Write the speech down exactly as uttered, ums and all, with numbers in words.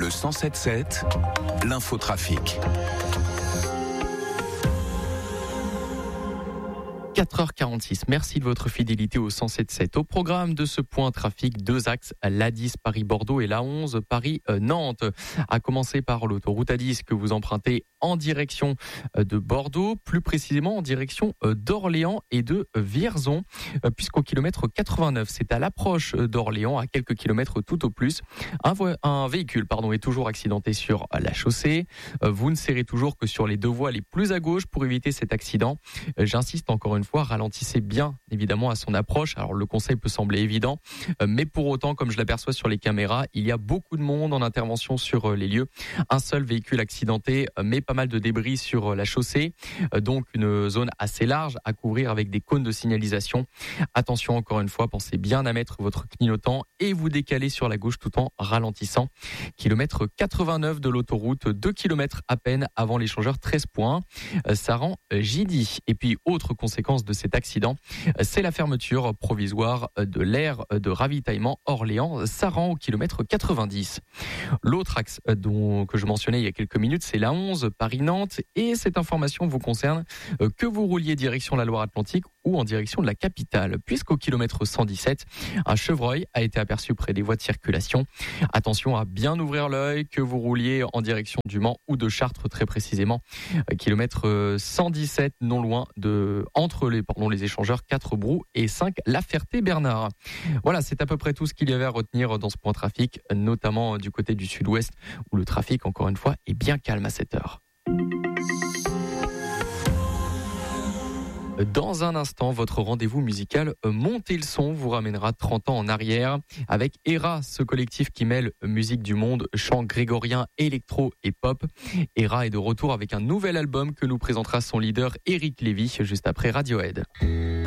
Le cent sept sept, l'infotrafic. quatre heures quarante-six, merci de votre fidélité au cent sept sept. Au programme de ce point trafic, deux axes, l'A dix Paris-Bordeaux et l'A onze Paris-Nantes. À commencer par l'autoroute A dix que vous empruntez en direction de Bordeaux, plus précisément en direction d'Orléans et de Vierzon, puisqu'au kilomètre quatre-vingt-neuf, c'est à l'approche d'Orléans, à quelques kilomètres tout au plus. Un, vo- un véhicule pardon, est toujours accidenté sur la chaussée. Vous ne serrez toujours que sur les deux voies les plus à gauche pour éviter cet accident. J'insiste encore une fois, ralentissez bien évidemment à son approche. Alors le conseil peut sembler évident, mais pour autant, comme je l'aperçois sur les caméras, il y a beaucoup de monde en intervention sur les lieux. Un seul véhicule accidenté, mais pas mal de débris sur la chaussée, donc une zone assez large à couvrir avec des cônes de signalisation. Attention encore une fois, pensez bien à mettre votre clignotant et vous décaler sur la gauche tout en ralentissant. Kilomètre quatre-vingt-neuf de l'autoroute, deux kilomètres à peine avant l'échangeur treize points. Ça rend J-D. Et puis autre conséquence de cet accident, c'est la fermeture provisoire de l'aire de ravitaillement Orléans-Saran au kilomètre quatre-vingt-dix. L'autre axe dont, que je mentionnais il y a quelques minutes, c'est l'A onze Paris-Nantes, et cette information vous concerne que vous rouliez direction la Loire-Atlantique ou en direction de la capitale, puisqu'au kilomètre cent dix-sept, un chevreuil a été aperçu près des voies de circulation. Attention à bien ouvrir l'œil, que vous rouliez en direction du Mans ou de Chartres très précisément, kilomètre cent dix-sept, non loin de entre les pardon les échangeurs quatre Brou et cinq La Ferté-Bernard. Voilà, c'est à peu près tout ce qu'il y avait à retenir dans ce point trafic, notamment du côté du sud-ouest où le trafic, encore une fois, est bien calme à cette heure. Dans un instant, votre rendez-vous musical Montez le son vous ramènera trente ans en arrière avec Era, ce collectif qui mêle musique du monde, chant grégorien, électro et pop. Era est de retour avec un nouvel album que nous présentera son leader Eric Lévy juste après Radiohead.